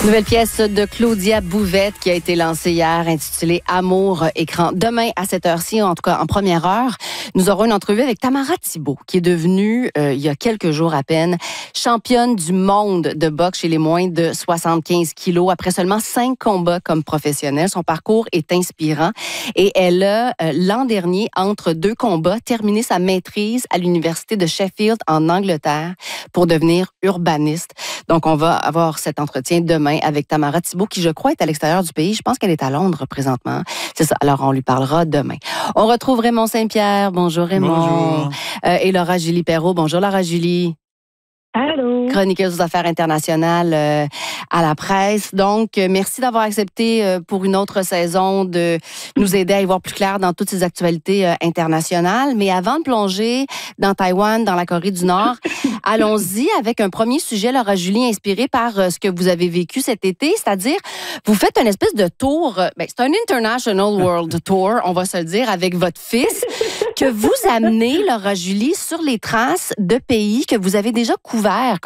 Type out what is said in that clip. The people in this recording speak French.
Nouvelle pièce de Claudia Bouvette qui a été lancée hier, intitulée Amour écran. Demain, à cette heure-ci, en tout cas en première heure, nous aurons une entrevue avec Tamara Thibault, qui est devenue, il y a quelques jours à peine, championne du monde de boxe chez les moins de 75 kilos, après seulement 5 combats comme professionnelle. Son parcours est inspirant et elle a, l'an dernier, entre 2 combats, terminé sa maîtrise à l'Université de Sheffield en Angleterre pour devenir urbaniste. Donc, on va avoir cet entretien demain avec Tamara Thibault, qui, je crois, est à l'extérieur du pays. Je pense qu'elle est à Londres présentement. C'est ça. Alors, on lui parlera demain. On retrouve Raymond Saint-Pierre. Bonjour, Raymond. Bonjour. Et Laura Julie Perrault. Bonjour, Laura Julie. Allô. Chroniqueuse aux affaires internationales à la presse. Donc, merci d'avoir accepté pour une autre saison de nous aider à y voir plus clair dans toutes ces actualités internationales. Mais avant de plonger dans Taïwan, dans la Corée du Nord, allons-y avec un premier sujet, Laura Julie, inspiré par ce que vous avez vécu cet été, c'est-à-dire, vous faites une espèce de tour, c'est un International World Tour, on va se le dire, avec votre fils, que vous amenez, Laura Julie, sur les traces de pays que vous avez déjà couverts,